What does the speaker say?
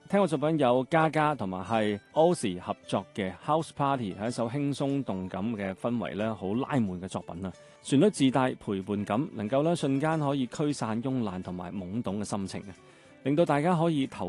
聽過作品有嘉嘉同埋係 Ozzy 合作嘅 House Party， 係一首輕鬆動感嘅氛圍咧，好拉悶嘅作品啊！旋律自帶陪伴感，能夠咧瞬間可以驅散慵懶同埋懵懂嘅心情啊，令到大家可以投